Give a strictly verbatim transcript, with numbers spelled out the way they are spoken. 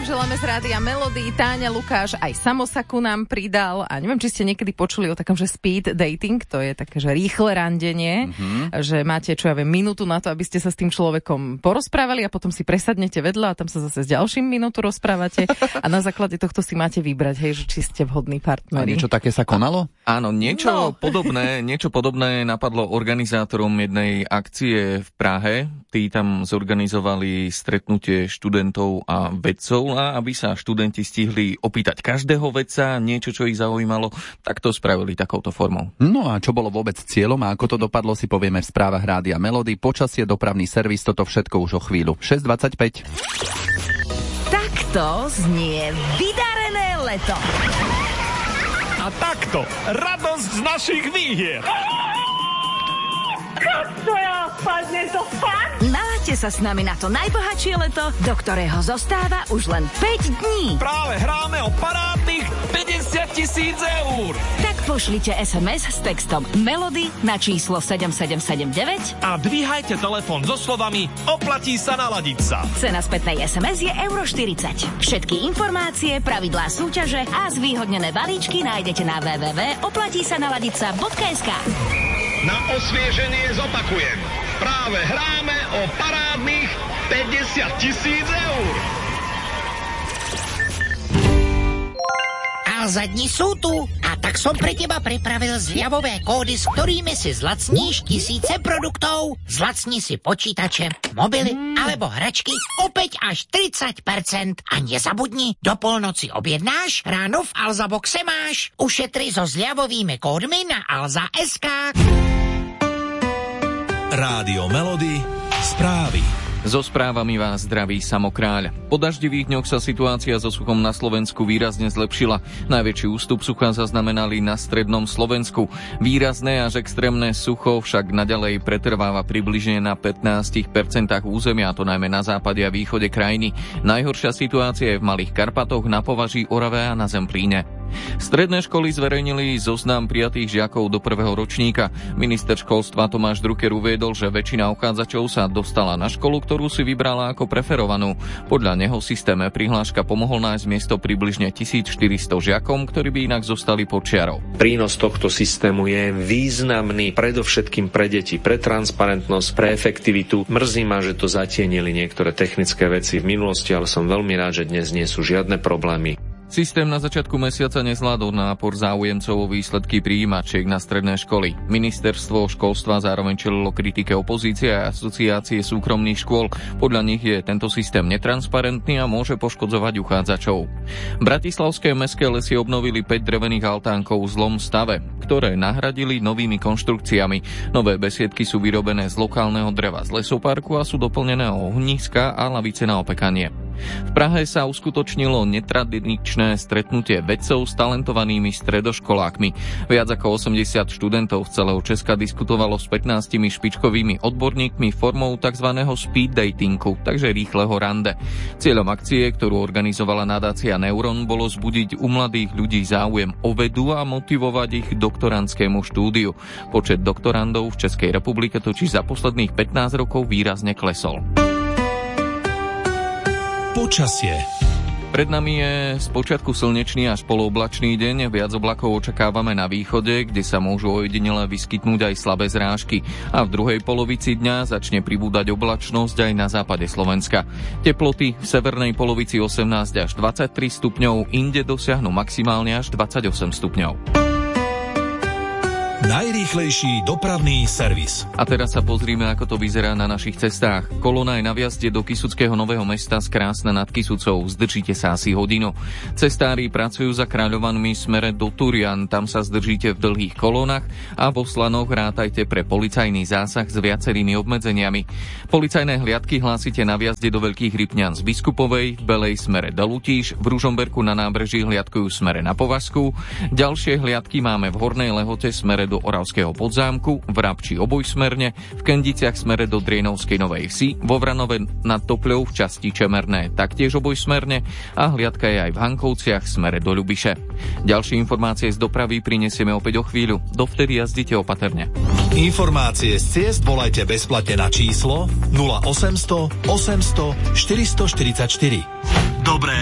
vám želáme z Rádia Melody. Táňa, Lukáš, aj Samo sa ku nám pridal. A neviem, či ste niekedy počuli o takom, že speed dating, to je také, že rýchle randenie, mm-hmm. že máte, čo ja viem, minútu na to, aby ste sa s tým človekom porozprávali a potom si presadnete vedľa a tam sa zase s ďalším minútu rozprávate a na základe tohto si máte vybrať, hej, že či ste vhodní partneri. A niečo také sa konalo? Áno, niečo No. podobné, niečo podobné napadlo organizátorom jednej akcie v Prahe. Tí tam zorganizovali stretnutie študentov a vedcov, a aby sa študenti stihli opýtať každého vedca niečo, čo ich zaujímalo, tak to spravili takouto formou. No a čo bolo vôbec cieľom a ako to dopadlo, si povieme v správach Rádia Melody. Počasie, dopravný servis, toto všetko už o chvíľu. šesť dvadsaťpäť. Takto znie vydarené leto. A takto radosť z našich výhier. To ja spadne to fakt? Nalaďte sa s nami na to najbohatšie leto, do ktorého zostáva už len päť dní. Práve hráme o parádnych päťdesiat tisíc eur. Tak pošlite es em es s textom Melody na číslo sedem sedem sedem deväť. A dvíhajte telefón so slovami oplatí sa naladiť sa. Cena spätnej es em es je euro štyridsať. Všetky informácie, pravidlá súťaže a zvýhodnené balíčky nájdete na w w w bodka oplatí sa naladiť sa bodka es ká. Na osvieženie zopakujem. Práve hráme o parádnych päťdesiat tisíc eur. Alza dni sú tu a tak som pre teba pripravil zľavové kódy, s ktorými si zlacníš tisíce produktov. Zlacni si počítače, mobily alebo hračky opäť až tridsať percent. A nezabudni, do polnoci objednáš, ráno v Alza boxe máš. Ušetri so zľavovými kódmi na alza bodka es ká. Rádio Melody, správy. So správami vás zdraví Samo Kráľ. Po daždivých dňoch sa situácia so suchom na Slovensku výrazne zlepšila. Najväčší ústup sucha zaznamenali na strednom Slovensku. Výrazné až extrémne sucho však naďalej pretrváva približne na pätnásť percent územia, a to najmä na západe a východe krajiny. Najhoršia situácia je v Malých Karpatoch, na Považí, Orave a na Zemplíne. Stredné školy zverejnili zoznam prijatých žiakov do prvého ročníka. Minister školstva Tomáš Drucker uviedol, že väčšina uchádzačov sa dostala na školu, ktorú si vybrala ako preferovanú. Podľa neho systéme prihláška pomohol nájsť miesto približne tisícštyristo žiakom, ktorí by inak zostali pod čiarou. Prínos tohto systému je významný predovšetkým pre deti, pre transparentnosť, pre efektivitu. Mrzí ma, že to zatienili niektoré technické veci v minulosti, ale som veľmi rád, že dnes nie sú žiadne problémy. Systém na začiatku mesiaca nezvládol nápor záujemcov o výsledky prijímačiek na stredné školy. Ministerstvo školstva zároveň čelilo kritike opozície a asociácie súkromných škôl. Podľa nich je tento systém netransparentný a môže poškodzovať uchádzačov. Bratislavské mestské lesy obnovili päť drevených altánkov v zlom stave, ktoré nahradili novými konštrukciami. Nové besiedky sú vyrobené z lokálneho dreva z lesoparku a sú doplnené o ohniska a lavice na opekanie. V Prahe sa uskutočnilo netradičné stretnutie vedcov s talentovanými stredoškolákmi. Viac ako osemdesiat študentov z celého Česka diskutovalo s pätnástimi špičkovými odborníkmi formou tzv. Speed datingu, takže rýchleho rande. Cieľom akcie, ktorú organizovala nadácia Neuron, bolo zbudiť u mladých ľudí záujem o vedu a motivovať ich k doktorandskému štúdiu. Počet doktorandov v Českej republike totiž za posledných pätnásť rokov výrazne klesol. Počasie. Pred nami je spočiatku slnečný až polooblačný deň, viac oblakov očakávame na východe, kde sa môžu ojedinele vyskytnúť aj slabé zrážky. A v druhej polovici dňa začne pribúdať oblačnosť aj na západe Slovenska. Teploty v severnej polovici osemnásť až dvadsaťtri stupňov, inde dosiahnu maximálne až dvadsaťosem stupňov. Najrýchlejší dopravný servis. A teraz sa pozrime, ako to vyzerá na našich cestách. Kolóna je na vjazde do Kysuckého Nového Mesta z Krásna nad Kysucou. Zdržíte sa asi hodinu. Cestári pracujú za Kráľovanmi smere do Turian. Tam sa zdržíte v dlhých kolónach a vo Slanoch rátajte pre policajný zásah s viacerými obmedzeniami. Policajné hliadky hlásite na vjazde do Veľkých Rypňan z Biskupovej, v Belej smere do Lutíš, v Ružomberku na nábreží hliadkujú smere na Považsku. Ďalšie hliadky máme v Hornej Lehote smere do Oravského Podzámku, v Rabči obojsmerne, v Kendiciach smere do Drienovskej Novej Vsi, vo Vranove nad Topľou v časti Čemerné taktiež obojsmerne a hliadka je aj v Hankovciach smere do Ľubiše. Ďalšie informácie z dopravy prinesieme opäť o chvíľu. Dovtedy jazdite opatrne. Informácie z ciest volajte bezplatne na číslo nula osemsto osemsto štyristoštyridsaťštyri. Dobré